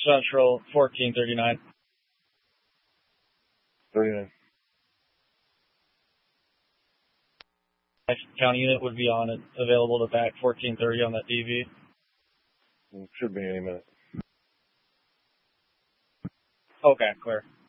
Central 1439. 39. Next county unit would be on it, available to back 1430 on that DV. Should be any minute. Okay, clear.